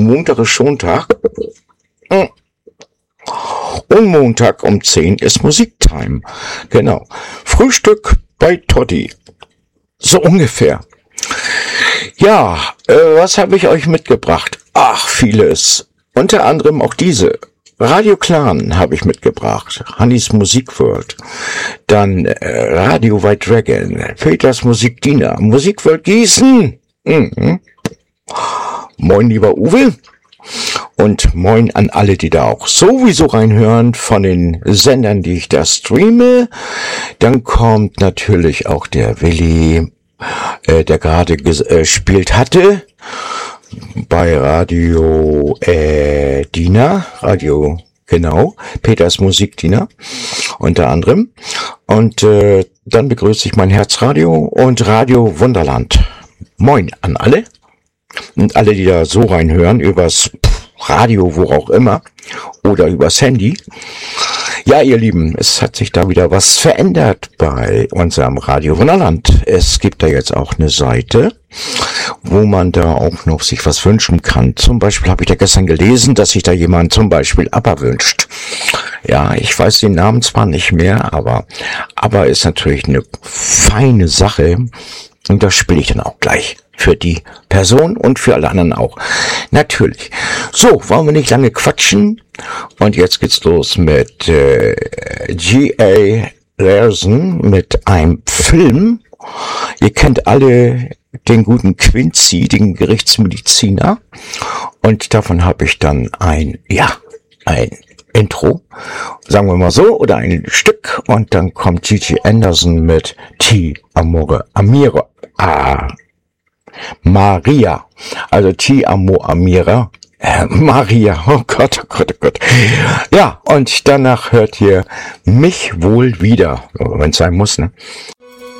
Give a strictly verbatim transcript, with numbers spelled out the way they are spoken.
Montag ist Schontag. Und Montag um zehn ist Musiktime. Genau. Frühstück bei Totti. So ungefähr. Ja, äh, was habe ich euch mitgebracht? Ach, vieles. Unter anderem auch diese. Radio Clan habe ich mitgebracht. Hannis Musikworld. Dann äh, Radio White Dragon. Peters Musikdiener. Musikworld Gießen. Mhm. Moin, lieber Uwe. Und moin an alle, die da auch sowieso reinhören von den Sendern, die ich da streame. Dann kommt natürlich auch der Willi, äh, der gerade gespielt hatte bei Radio äh, Diener, Radio, genau, Peters Musikdiener unter anderem. Und äh, dann begrüße ich mein Herzradio und Radio Wunderland. Moin an alle und alle, die da so reinhören, übers Radio, wo auch immer, oder übers Handy. Ja, ihr Lieben, es hat sich da wieder was verändert bei unserem Radio Wunderland. Es gibt da jetzt auch eine Seite, wo man da auch noch sich was wünschen kann. Zum Beispiel habe ich da gestern gelesen, dass sich da jemand zum Beispiel ABBA wünscht. Ja, ich weiß den Namen zwar nicht mehr, aber ABBA ist natürlich eine feine Sache. Und das spiele ich dann auch gleich. Für die Person und für alle anderen auch. Natürlich. So, wollen wir nicht lange quatschen. Und jetzt geht's los mit äh, G A Larson mit einem Film. Ihr kennt alle den guten Quincy, den Gerichtsmediziner. Und davon habe ich dann ein, ja, ein Intro, sagen wir mal so, oder ein Stück. Und dann kommt Gigi Anderson mit T. Amore Amira. Ah. Maria, also Ti Amo Amira, äh, Maria, oh Gott, oh Gott, oh Gott. Ja, und danach hört ihr mich wohl wieder, wenn es sein muss, ne?